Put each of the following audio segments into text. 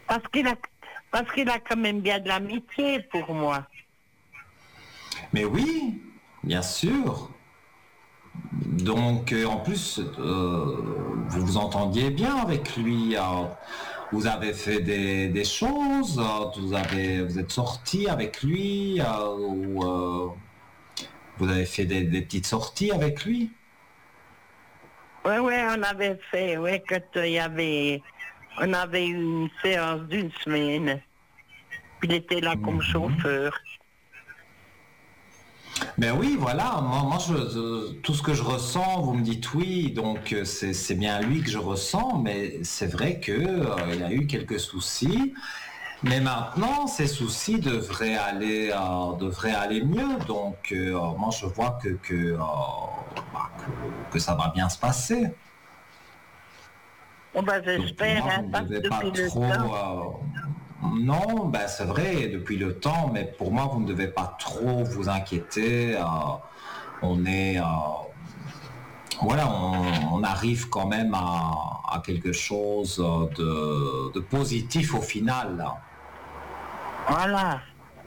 Parce qu'il a quand même bien de l'amitié pour moi. Mais oui, bien sûr. Donc, en plus, vous vous entendiez bien avec lui. Vous avez fait des choses, vous êtes sortis avec lui, ou vous avez fait des petites sorties avec lui. Oui, on avait fait, on avait eu une séance d'une semaine. Il était là comme chauffeur. Ben oui, voilà, moi tout ce que je ressens, vous me dites oui, donc c'est bien lui que je ressens, mais c'est vrai que il a eu quelques soucis, mais maintenant ces soucis devraient aller mieux, donc moi je vois que ça va bien se passer. Oh ben, Donc pour j'espère, moi, hein, vous ne parce que devez pas depuis le trop. temps. Non, ben c'est vrai, depuis le temps, mais pour moi, vous ne devez pas trop vous inquiéter. On est. Voilà, on arrive quand même à quelque chose de positif au final. Là. Voilà.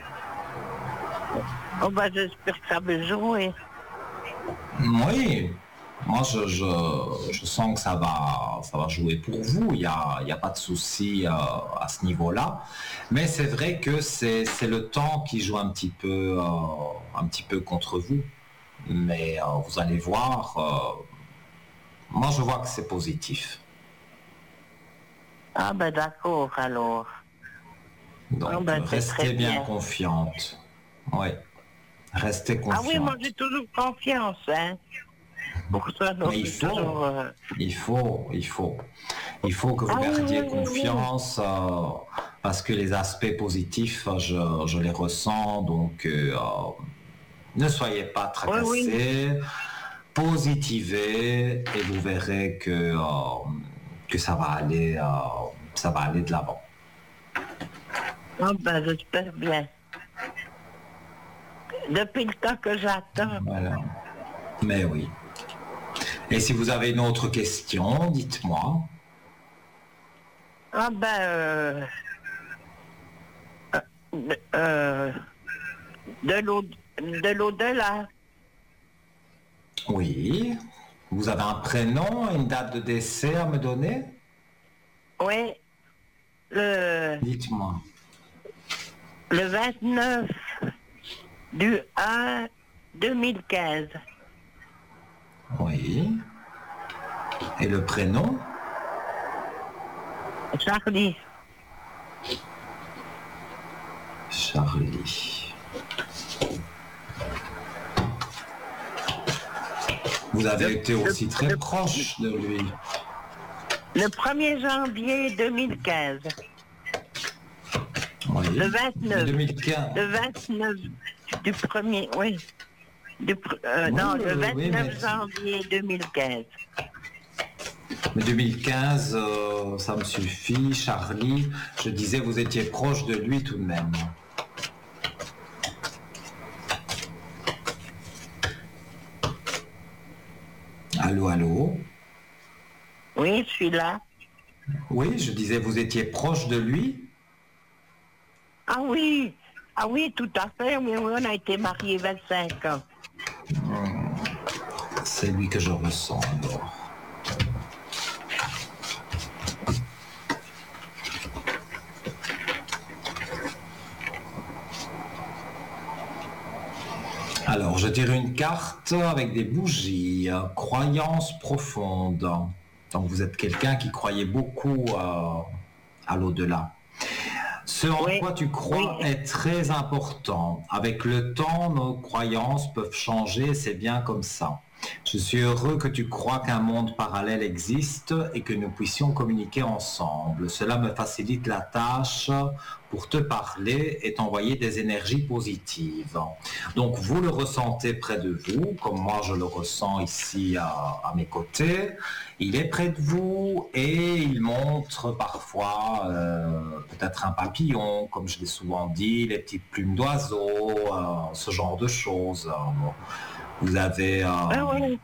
Oh ben, j'espère que ça va jouer. Oui, moi je sens que ça va jouer pour vous. Il y a pas de souci à ce niveau-là. Mais c'est vrai que c'est le temps qui joue un petit peu contre vous. Mais vous allez voir, moi je vois que c'est positif. Ah ben d'accord alors. Ah Donc ben c'est très restez bien bien. confiante. Oui, restez Ah oui, moi j'ai confiante. toujours confiance, hein. Pour ça, donc Mais j'ai toujours. il faut, il faut. Il faut que vous Ah oui, gardiez oui. confiance parce que les aspects positifs, je les ressens. Donc, ne soyez pas Oui, oui. tracassés, positivez et vous verrez que ça va aller de l'avant. Ah ben j'espère bien. Depuis le temps que j'attends. Voilà. Mais oui. Et si vous avez une autre question, dites-moi. Ah ben de, de l'au-delà. Oui. Vous avez un prénom, une date de décès à me donner? Oui, le, Dites-moi. le 29 du 1 2015. Oui. Et le prénom? Charlie. Charlie. Vous avez été aussi très proche de lui. Le 1er janvier 2015. Oui. Le 29. 2015. Le 29 du premier, oui. Non, le Oui, 29 janvier 2015. mais 2015, ça me suffit. Charlie, je disais, vous étiez proche de lui tout de même. Allô, allô? Oui, je suis là. Oui, je disais, vous étiez proche de lui? Ah oui, tout à fait. Oui, oui, on a été mariés 25 ans. C'est lui que je ressens alors. Alors, je tire une carte avec des bougies, croyance profonde. Donc, vous êtes quelqu'un qui croyait beaucoup à l'au-delà. Ce en Oui, quoi tu oui. crois est très important. Avec le temps, nos croyances peuvent changer, c'est bien comme ça. Je suis heureux que tu crois qu'un monde parallèle existe et que nous puissions communiquer ensemble. Cela me facilite la tâche pour te parler et t'envoyer des énergies positives. Donc vous le ressentez près de vous, comme moi je le ressens ici à mes côtés. Il est près de vous et il montre parfois peut-être un papillon, comme je l'ai souvent dit, les petites plumes d'oiseaux, ce genre de choses. Vous avez Oui.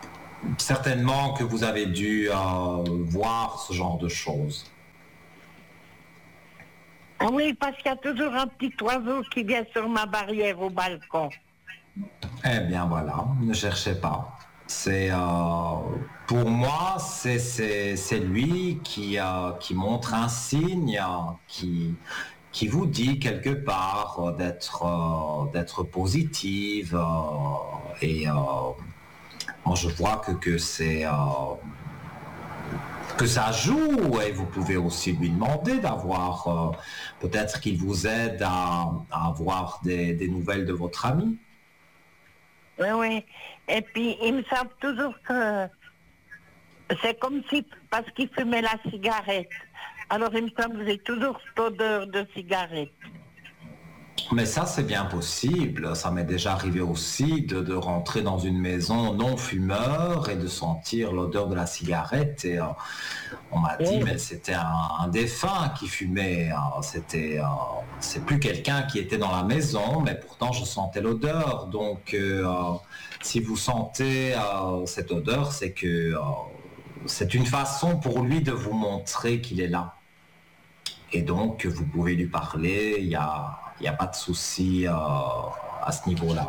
certainement que vous avez dû voir ce genre de choses. Ah oui, parce qu'il y a toujours un petit oiseau qui vient sur ma barrière au balcon. Eh bien voilà, ne cherchez pas. C'est pour moi, c'est lui qui montre un signe, qui vous dit quelque part d'être positive et moi, je vois que ça joue et vous pouvez aussi lui demander d'avoir peut-être qu'il vous aide à avoir des nouvelles de votre ami. Oui, oui. Et puis, ils me savent toujours que c'est comme si, parce qu'ils fumaient la cigarette. Alors, il me semble que j'ai toujours cette odeur de cigarette. Mais ça, c'est bien possible. Ça m'est déjà arrivé aussi de rentrer dans une maison non fumeur et de sentir l'odeur de la cigarette. Et on m'a dit, mais c'était un défunt qui fumait. C'est plus quelqu'un qui était dans la maison, mais pourtant je sentais l'odeur. Donc, si vous sentez cette odeur, c'est que c'est une façon pour lui de vous montrer qu'il est là. Et donc, vous pouvez lui parler, il n'y a pas de souci à ce niveau-là.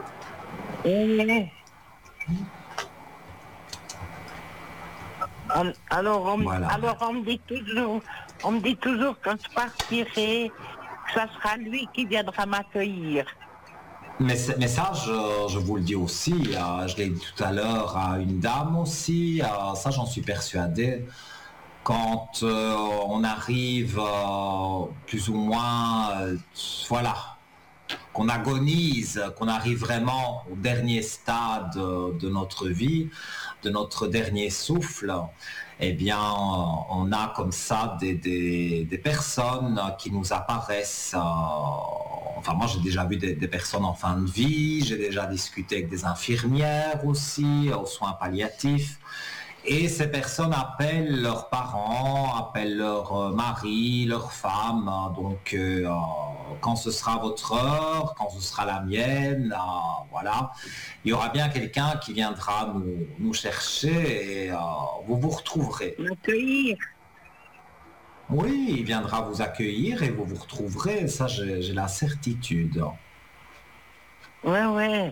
Alors, Voilà. on me dit toujours quand je partirai, que ça sera lui qui viendra m'accueillir. Mais ça, je vous le dis aussi, je l'ai dit tout à l'heure à une dame aussi, ça j'en suis persuadé. Quand on arrive plus ou moins, voilà, qu'on agonise, qu'on arrive vraiment au dernier stade de notre vie, de notre dernier souffle, eh bien, on a comme ça des personnes qui nous apparaissent. Enfin, moi, j'ai déjà vu des personnes en fin de vie, j'ai déjà discuté avec des infirmières aussi, aux soins palliatifs. Et ces personnes appellent leurs parents, appellent leur mari, leur femme. Donc, quand ce sera votre heure, quand ce sera la mienne, voilà, il y aura bien quelqu'un qui viendra nous chercher et vous vous retrouverez. M'accueillir. Oui, il viendra vous accueillir et vous vous retrouverez. Ça, j'ai la certitude. Ouais, ouais.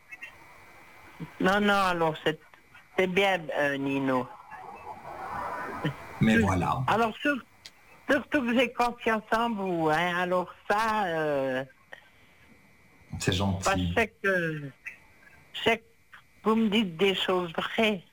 Non, alors c'est bien, Nino. Mais voilà. Alors, surtout que j'ai confiance en vous, hein. Alors ça, C'est gentil. parce que vous me dites des choses vraies.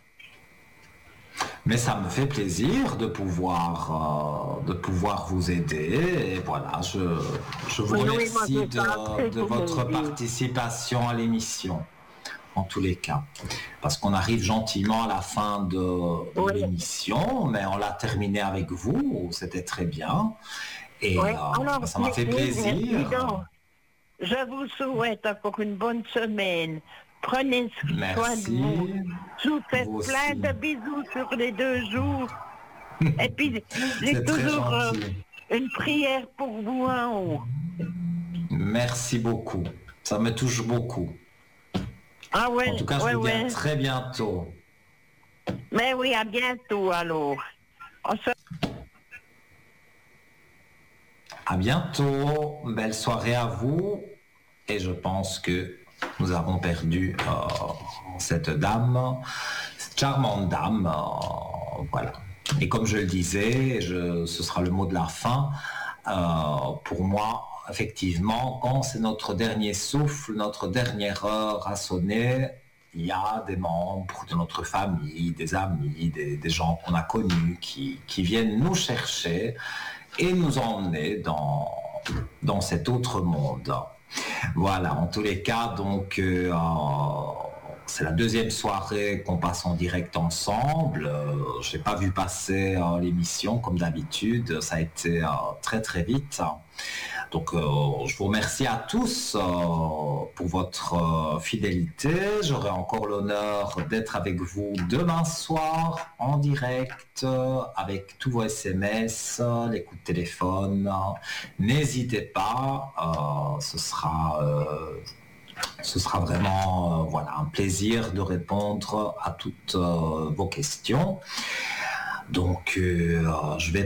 Mais ça me fait plaisir de pouvoir vous aider. Et voilà, je vous remercie de votre participation à l'émission, en tous les cas. Parce qu'on arrive gentiment à la fin de l'émission, mais on l'a terminé avec vous, c'était très bien. Et alors, ça m'a fait plaisir. Je vous souhaite encore une bonne semaine. Prenez soin de vous. Je vous fais plein de bisous sur les 2 jours. Et puis, j'ai toujours une prière pour vous en haut. Merci beaucoup. Ça me touche beaucoup. Ah ouais, en tout cas, je vous dis à très bientôt. Mais oui, à bientôt alors. À bientôt. Belle soirée à vous. Et je pense que nous avons perdu cette dame, cette charmante dame. Voilà. Et comme je le disais, ce sera le mot de la fin. Pour moi, effectivement, quand c'est notre dernier souffle, notre dernière heure à sonner, il y a des membres de notre famille, des amis, des gens qu'on a connus qui viennent nous chercher et nous emmener dans cet autre monde. Voilà, en tous les cas, donc c'est la 2e soirée qu'on passe en direct ensemble. Je n'ai pas vu passer l'émission comme d'habitude, ça a été très très vite. Donc je vous remercie à tous pour votre fidélité. J'aurai encore l'honneur d'être avec vous demain soir en direct avec tous vos SMS, les coups de téléphone. N'hésitez pas, ce sera vraiment voilà, un plaisir de répondre à toutes vos questions. Donc je vais